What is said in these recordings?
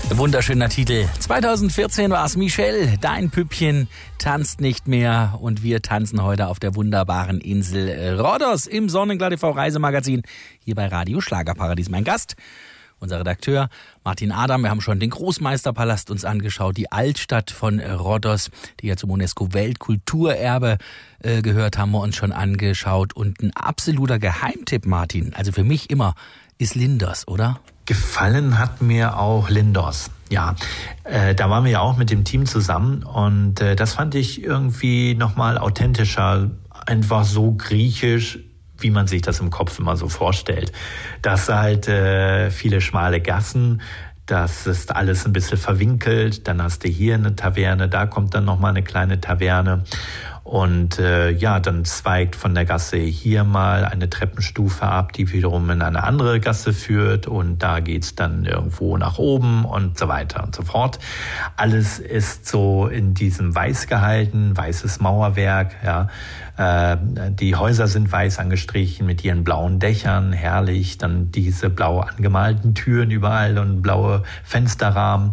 Wunderschöner Titel. 2014 war es Michelle, dein Püppchen tanzt nicht mehr und wir tanzen heute auf der wunderbaren Insel Rhodos im Sonnenklar TV Reisemagazin hier bei Radio Schlagerparadies. Mein Gast, unser Redakteur Martin Adam. Wir haben schon den Großmeisterpalast uns angeschaut, die Altstadt von Rhodos, die ja zum UNESCO-Weltkulturerbe gehört, haben wir uns schon angeschaut. Und ein absoluter Geheimtipp, Martin, also für mich immer, ist Lindos, oder? Gefallen hat mir auch Lindos. Ja, da waren wir ja auch mit dem Team zusammen und das fand ich irgendwie nochmal authentischer, einfach so griechisch, wie man sich das im Kopf immer so vorstellt. Das halt viele schmale Gassen, das ist alles ein bisschen verwinkelt, dann hast du hier eine Taverne, da kommt dann nochmal eine kleine Taverne. Und dann zweigt von der Gasse hier mal eine Treppenstufe ab, die wiederum in eine andere Gasse führt. Und da geht's dann irgendwo nach oben und so weiter und so fort. Alles ist so in diesem Weiß gehalten, weißes Mauerwerk. Ja. Die Häuser sind weiß angestrichen mit ihren blauen Dächern, herrlich. Dann diese blau angemalten Türen überall und blaue Fensterrahmen.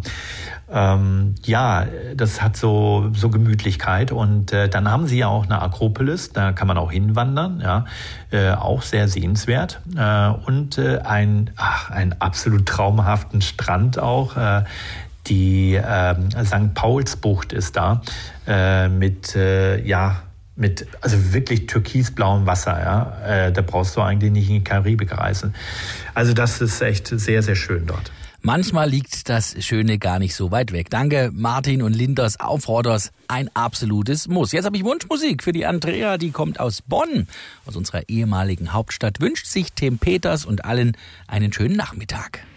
Das hat so Gemütlichkeit und dann haben sie ja auch eine Akropolis, da kann man auch hinwandern, ja, auch sehr sehenswert und einen absolut traumhaften Strand auch, die St. Paulsbucht ist da mit wirklich türkisblauem Wasser, ja, da brauchst du eigentlich nicht in die Karibik reisen. Also das ist echt sehr, sehr schön dort. Manchmal liegt das Schöne gar nicht so weit weg. Danke Martin und Lindos auf Rhodos, ein absolutes Muss. Jetzt habe ich Wunschmusik für die Andrea, die kommt aus Bonn, aus unserer ehemaligen Hauptstadt, wünscht sich Tim Peters und allen einen schönen Nachmittag.